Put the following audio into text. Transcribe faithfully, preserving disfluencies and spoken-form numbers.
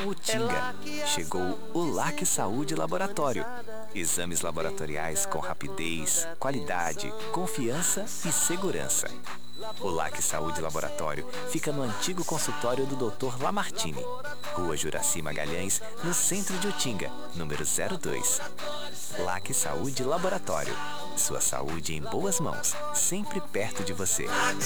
Atenção Utinga! Chegou o LAC Saúde Laboratório. Exames laboratoriais com rapidez, qualidade, confiança e segurança. O LAC Saúde Laboratório fica no antigo consultório do doutor Lamartine, Rua Juraci Magalhães, no centro de Utinga, número zero dois. LAC Saúde Laboratório. Sua saúde em boas mãos, sempre perto de você.